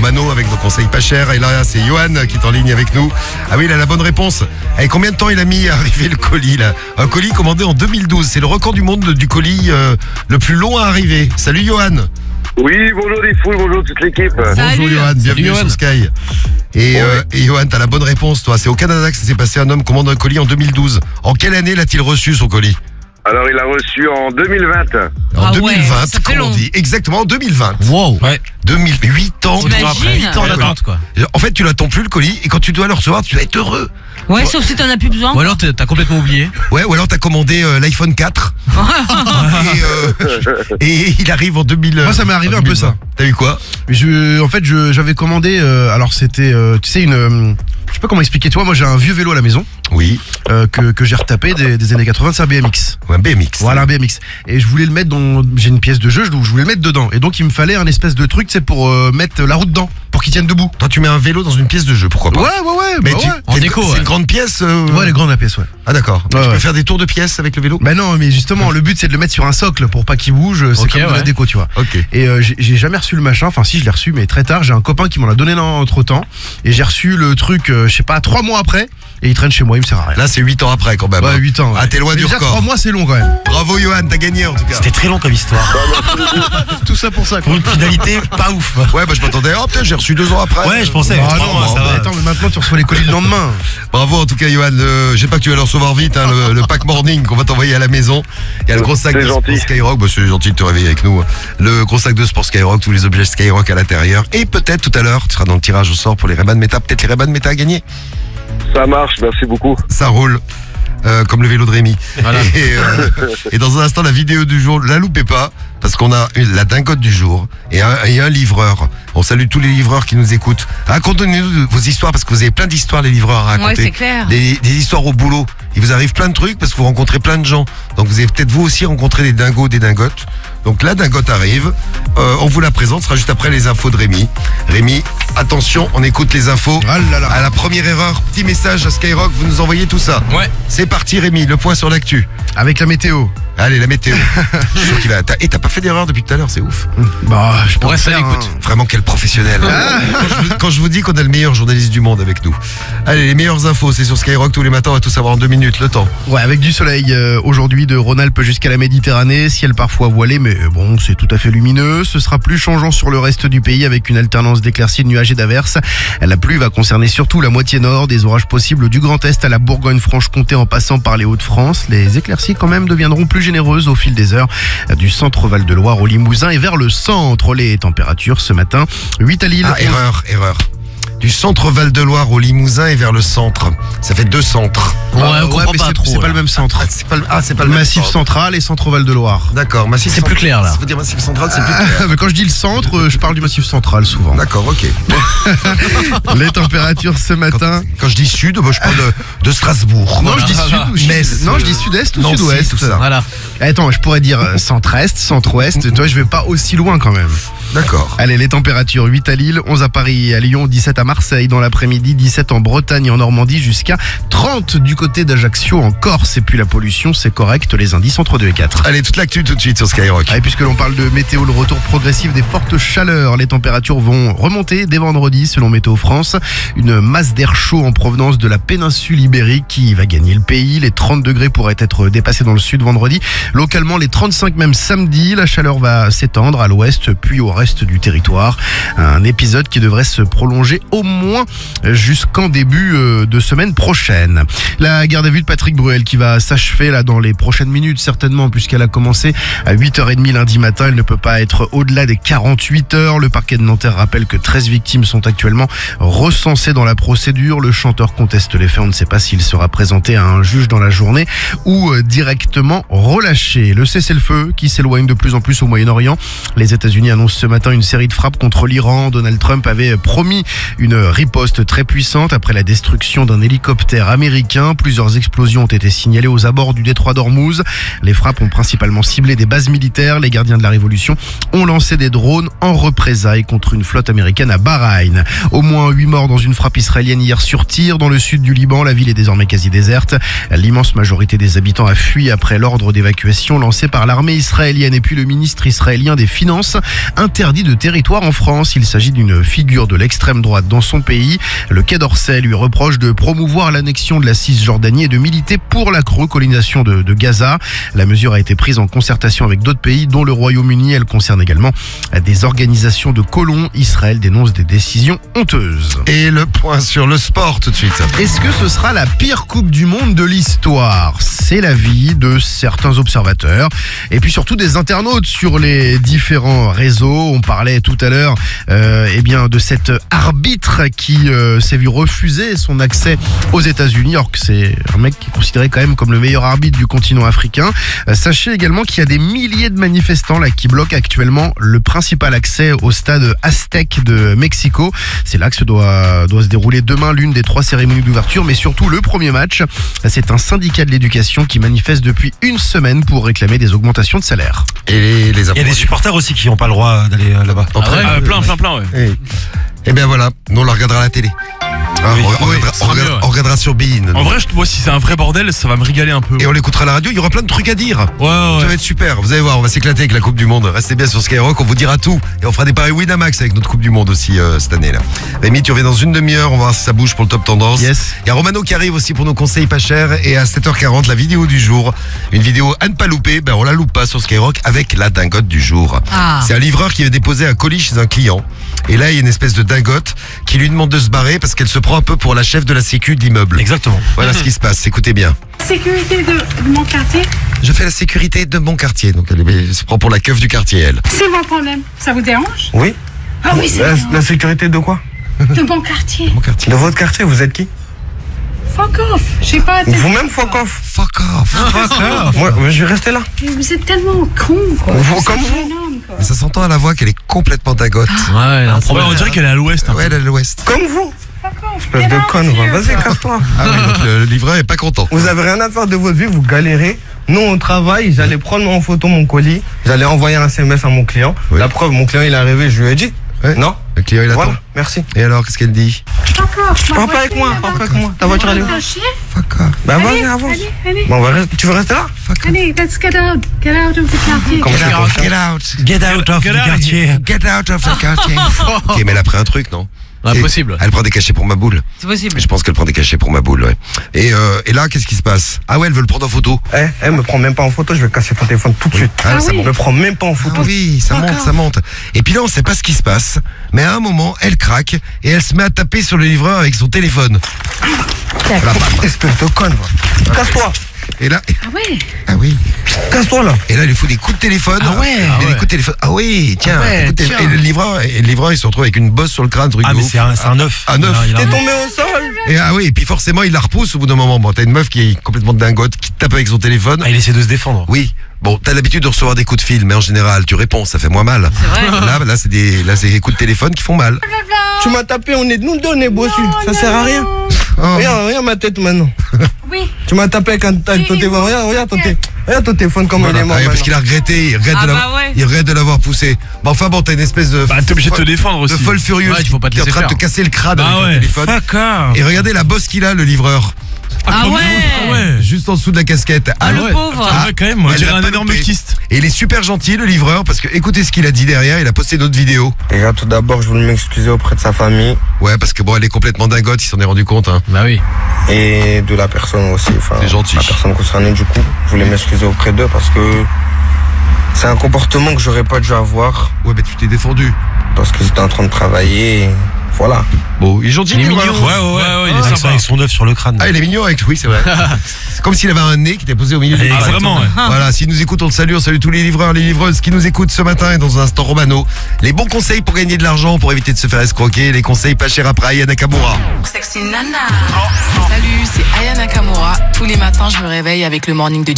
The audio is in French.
Romano avec nos conseils pas chers. Et là, c'est Johan qui est en ligne avec nous. Ah oui, il a la bonne réponse. Et combien de temps il a mis à arriver le colis là? Un colis commandé en 2012. C'est le record du monde du colis le plus long à arriver. Salut Johan. Oui, bonjour les foules, bonjour toute l'équipe. Bonjour Johan, bienvenue sur Sky. Et Johan, t'as la bonne réponse toi. C'est au Canada que ça s'est passé. Un homme commande un colis en 2012. En quelle année l'a-t-il reçu son colis? Alors il a reçu en 2020. En 2020, ça fait comme long. on dit. Exactement, en 2020. Wow. Ouais. 8 ans. T'imagines 8 ans d'attente quoi. En fait, tu l'attends plus le colis et quand tu dois le recevoir, tu dois être heureux. Ouais, sauf si t'en as plus besoin. Ou alors t'as complètement oublié. Ouais, ou alors t'as commandé l'iPhone 4 et il arrive en 2000. Moi, ça m'est arrivé en un peu 2020. ça. T'as eu quoi? J'avais commandé. Alors c'était, tu sais, une. Je sais pas comment expliquer. Toi, moi, j'ai un vieux vélo à la maison Oui, que j'ai retapé des années 80. C'est un BMX. un BMX. Voilà, un BMX. Et je voulais le mettre dans. J'ai une pièce de jeu, je voulais le mettre dedans. Et donc, il me fallait un espèce de truc, c'est pour mettre la roue dedans, pour qu'il tienne debout. Toi, tu mets un vélo dans une pièce de jeu, pourquoi pas? Ouais. Mais bah tu, ouais. En déco, c'est ouais. une grande pièce. Ouais, elle est grande la pièce, ouais. Ah d'accord. Ouais, Tu peux ouais. faire des tours de pièces avec le vélo? Bah non, mais justement, le but c'est de le mettre sur un socle pour pas qu'il bouge. C'est Ok, comme de la ouais. déco, tu vois. Ok. Et j'ai jamais reçu le machin. Enfin, si, je l'ai reçu, mais très tard. J'ai un copain qui m'en a donné entre temps. Et j'ai reçu le truc, je sais pas, 3 mois après. Et il traîne chez moi, il me sert à rien. Là, c'est 8 ans après quand même. Ouais, hein. 8 ans. Ouais. Ah, t'es loin Mais du déjà, record. 3 mois, c'est long quand même. Bravo Johan, t'as gagné en tout cas. C'était très long comme histoire. Tout ça pour ça, quoi. Pour une finalité pas ouf. Ouais, bah je m'attendais. Oh putain, j'ai reçu 2 ans après. Ouais, je pensais. Ah 3 non, mois, ça va. attends, mais maintenant tu reçois les colis le lendemain. Bravo en tout cas Johan. Je sais pas que tu vas le recevoir vite, hein, le pack morning qu'on va t'envoyer à la maison. Il y a le gros sac C'est de gentil. Sport Skyrock. Bah, c'est gentil de te réveiller avec nous. Le gros sac de Sport Skyrock, tous les objets Skyrock à l'intérieur. Et peut-être tout à l'heure, tu seras dans le tirage au sort pour les Ray-Ban Meta. Peut-être les Ray-Ban Meta à gagner. Ça marche, merci beaucoup. Ça roule. Comme le vélo de Rémi. Voilà. Et dans un instant, la vidéo du jour, la loupez pas, parce qu'on a la dingote du jour et un livreur. On salue tous les livreurs qui nous écoutent. Racontez-nous vos histoires, parce que vous avez plein d'histoires, les livreurs, à raconter. Ouais, c'est clair. Des histoires au boulot. Il vous arrive plein de trucs parce que vous rencontrez plein de gens. Donc vous avez peut-être vous aussi rencontré des dingos, des dingotes. Donc la dingote arrive. On vous la présente, ce sera juste après les infos de Rémi. Rémi, attention, on écoute les infos. Ah là là. À la première erreur, petit message à Skyrock, vous nous envoyez tout ça. Ouais. C'est parti Rémi, le point sur l'actu. Avec la météo. Allez, la météo. Je suis sûr qu'il va. T'as pas fait d'erreur depuis tout à l'heure, c'est ouf. Bah, je On pourrais reste à faire. l'écoute. Vraiment, quel professionnel. Quand je vous dis qu'on a le meilleur journaliste du monde avec nous. Allez, les meilleures infos, c'est sur Skyrock tous les matins, on va tout savoir en 2 minutes, le temps. Ouais, avec du soleil aujourd'hui de Rhône-Alpes jusqu'à la Méditerranée, ciel parfois voilé, mais bon, c'est tout à fait lumineux. Ce sera plus changeant sur le reste du pays avec une alternance d'éclaircies, de nuages et d'averses. La pluie va concerner surtout la moitié nord, des orages possibles du Grand Est à la Bourgogne-Franche-Comté en passant par les Hauts-de-France. Les éclaircies quand même deviendront plus généreuses au fil des heures, du centre Val-de-Loire au Limousin et vers le centre. Les températures ce matin, 8 à Lille. Ah, erreur. Du centre Val-de-Loire au Limousin et vers le centre. Ça fait 2 centres. Ouais, on comprend mais pas trop. c'est pas là. le même centre. C'est pas le même Massif centre. central et centre Val-de-Loire. D'accord, massif C'est plus central. clair, là. Ça veut dire massif central, c'est plus clair. Mais quand je dis le centre, je parle du massif central souvent. D'accord, ok. Les températures ce matin. Quand je dis sud, moi, je parle de Strasbourg. Non, Voilà. je dis sud. Metz, Non, je dis sud-est ou Nancy, sud-ouest. tout ça. Voilà. Attends, je pourrais dire centre-est, centre-ouest. Toi, je vais pas aussi loin quand même. D'accord. Allez, les températures 8 à Lille, 11 à Paris et à Lyon, 17 à Marseille dans l'après-midi, 17 en Bretagne et en Normandie, jusqu'à 30 du côté d'Ajaccio en Corse. Et puis la pollution, c'est correct, les indices entre 2 et 4. Allez, toute l'actu tout de suite sur Skyrock. Et puisque l'on parle de météo, le retour progressif des fortes chaleurs, les températures vont remonter dès vendredi selon Météo France. Une masse d'air chaud en provenance de la péninsule ibérique qui va gagner le pays. Les 30 degrés pourraient être dépassés dans le sud vendredi. Localement, les 35 même samedi. La chaleur va s'étendre à l'ouest puis au reste du territoire. Un épisode qui devrait se prolonger au moins jusqu'en début de semaine prochaine. La garde à vue de Patrick Bruel qui va s'achever là dans les prochaines minutes certainement puisqu'elle a commencé à 8h30 lundi matin. Elle ne peut pas être au-delà des 48 heures. Le parquet de Nanterre rappelle que 13 victimes sont actuellement recensées dans la procédure. Le chanteur conteste les faits. On ne sait pas s'il sera présenté à un juge dans la journée ou directement relâché. Le cessez-le-feu qui s'éloigne de plus en plus au Moyen-Orient. Les États-Unis annoncent ce matin une série de frappes contre l'Iran. Donald Trump avait promis une Une riposte très puissante après la destruction d'un hélicoptère américain. Plusieurs explosions ont été signalées aux abords du détroit d'Ormuz. Les frappes ont principalement ciblé des bases militaires. Les gardiens de la révolution ont lancé des drones en représailles contre une flotte américaine à Bahreïn. Au moins 8 morts dans une frappe israélienne hier sur Tyr, dans le sud du Liban. La ville est désormais quasi déserte. L'immense majorité des habitants a fui après l'ordre d'évacuation lancé par l'armée israélienne. Et puis le ministre israélien des Finances interdit de territoire en France. Il s'agit d'une figure de l'extrême droite dans son pays. Le Quai d'Orsay lui reproche de promouvoir l'annexion de la Cisjordanie et de militer pour la recolonisation de Gaza. La mesure a été prise en concertation avec d'autres pays, dont le Royaume-Uni. Elle concerne également des organisations de colons. Israël dénonce des décisions honteuses. Et le point sur le sport tout de suite. Est-ce que ce sera la pire Coupe du Monde de l'histoire? C'est l'avis de certains observateurs et puis surtout des internautes sur les différents réseaux. On parlait tout à l'heure de cet arbitre qui s'est vu refuser son accès aux États-Unis, alors que c'est un mec qui est considéré quand même comme le meilleur arbitre du continent africain. Sachez également qu'il y a des milliers de manifestants là qui bloquent actuellement le principal accès au stade Aztec de Mexico. C'est là que doit se dérouler demain l'une des 3 cérémonies d'ouverture, mais surtout le premier match. C'est un syndicat de l'éducation qui manifeste depuis une semaine pour réclamer des augmentations de salaire. Et les Il y a des supporters aussi qui n'ont pas le droit d'aller là-bas. Plein, ouais. Et bien voilà, nous on la regardera à la télé. On regardera sur Bein. En vrai, moi, si c'est un vrai bordel, ça va me régaler un peu. Et on l'écoutera à la radio, il y aura plein de trucs à dire. Ouais. Ça va être super, vous allez voir, on va s'éclater avec la Coupe du Monde. Restez bien sur Skyrock, on vous dira tout. Et on fera des paris Winamax avec notre Coupe du Monde aussi cette année là. Rémi, tu reviens dans une demi-heure, on va voir si ça bouge pour le top tendance. Yes. Il y a Romano qui arrive aussi pour nos conseils pas chers. Et à 7h40, la vidéo du jour. Une vidéo à ne pas louper, on la loupe pas sur Skyrock avec la dingote du jour. C'est un livreur qui avait déposé un colis chez un client. Et là, il y a une espèce de dingote qui lui demande de se barrer parce qu'elle se prend un peu pour la chef de la sécu de l'immeuble. Exactement. Voilà ce qui se passe, écoutez bien. Sécurité de mon quartier, Je fais la sécurité de mon quartier. Donc elle se prend pour la keuf du quartier, elle. c'est mon problème. Ça vous dérange? Oui. Ah oui, c'est La sécurité de quoi? de mon quartier. Mon quartier. De votre quartier, vous êtes qui? Fuck off. J'ai pas été... Vous-même, fuck off. Fuck off. Moi, je vais rester là. Vous êtes tellement con, quoi. Comme C'est vous. énorme, quoi. Mais ça s'entend à la voix qu'elle est complètement dingote. Ouais, un Ouais, problème. on dirait qu'elle est à l'ouest. Ouais, elle est à l'ouest. Comme vous. Fuck off. Espèce Get de out conne, here, va. Vas-y, quoi. casse-toi. Ah oui, donc le livreur est pas content. Vous avez rien à faire de votre vie, vous galérez. Nous, on travaille. J'allais prendre en photo mon colis. J'allais envoyer un SMS à mon client. Oui. La preuve, mon client, il est arrivé. Je lui ai dit. Ouais. Non. Le client, il attend. Voilà. Merci. Et alors, qu'est-ce qu'elle dit? Fuck off. Ma Parle pas avec voiture, moi. là-bas. Parle pas avec moi. Ta voiture, elle est où? Un chien? Fuck off. Bah, vas-y, Allez, avance. allez. Bon, tu veux rester là? Fuck off. Allez, let's get out. Get out of the quartier. Comment ça, comme ça? Get out. Get out of Get the out. quartier. Get out of the quartier. Ok, mais elle a pris un truc, non? Impossible. Elle prend des cachets pour ma boule. C'est possible. Je pense qu'elle prend des cachets pour ma boule, ouais. Et là, qu'est-ce qui se passe? Ah ouais, elle veut le prendre en photo. Me prends même pas en photo. Je vais casser ton téléphone tout de suite. Ah ça oui. monte. Me prends même pas en Ah photo. oui, ça monte, ça monte. Et puis là, on sait pas ce qui se passe. Mais à un moment, elle craque et elle se met à taper sur le livreur avec son téléphone. Voilà, bam. Espèce de conne, va. Casse-toi. Et là, Ah ouais. ah oui. Casse-toi, là. Et là, il lui faut des coups de téléphone. Ah ouais, Il y a ah des ouais. coups de téléphone. Ah oui, tiens. Ah ouais, des coups de téléphone. tiens. Et le livreur, il se retrouve avec une bosse sur le crâne, truc Ah, de mais ouf. c'est un œuf. Un œuf. Il a- T'es tombé au sol. Et ah oui, et puis forcément, il la repousse au bout d'un moment. Bon, t'as une meuf qui est complètement dingote, qui te tape avec son téléphone. Ah, il essaie de se défendre. Oui. Bon, t'as l'habitude de recevoir des coups de fil, mais en général, tu réponds, ça fait moins mal. C'est vrai. Là, c'est des coups de téléphone qui font mal. Tu m'as tapé, nous deux on est bossus. Ça sert à rien. Oh. Regarde ma tête maintenant. Oui. Tu m'as tapé avec ton téléphone. Regarde ton téléphone comme Voilà. il est mort. Ah oui, parce maintenant. qu'il a regretté, il regrette, Ah de bah ouais. il regrette de l'avoir poussé. Bah enfin bon, t'as une espèce de... Bah, t'es obligé de te défendre aussi. De folle furieuse Ouais, il faut pas te qui est en laisser train de te faire. casser le crâne Bah avec ouais. le téléphone. Fuck off. Et regardez la bosse qu'il a, le livreur. Ah comme- ouais. Ah ouais. Juste en dessous de la casquette. Ah, Alors- le pauvre. Ah ouais, quand même, moi, Elle je dirais l'a un pas énorme loupé. kyste. Et il est super gentil, le livreur, parce que écoutez ce qu'il a dit derrière, il a posté notre vidéo. Déjà, tout d'abord, je voulais m'excuser auprès de sa famille Ouais, parce que bon, elle est complètement dingote, il s'en est rendu compte. Hein. Bah oui. et de la personne aussi. Enfin, C'est gentil. La personne concernée, du coup. Je voulais m'excuser auprès d'eux parce que c'est un comportement que j'aurais pas dû avoir Ouais, mais tu t'es défendu. parce que j'étais en train de travailler. Et voilà. Bon, il est gentil, Il est le mignon. livreur. Ouais, il est Avec sympa. avec son œuf sur le crâne. Ah, il est mignon avec, oui, c'est vrai. C'est comme s'il avait un nez qui était posé au milieu du Ah, crâne. vraiment, ouais. Voilà, s'il nous écoute, on le salue, on salue tous les livreurs, les livreuses qui nous écoutent ce matin et dans un instant Romano. Les bons conseils pour gagner de l'argent, pour éviter de se faire escroquer, les conseils pas chers après Aya Nakamura. Sexy Nana. Salut, c'est Aya Nakamura. Tous les matins, je me réveille avec le morning de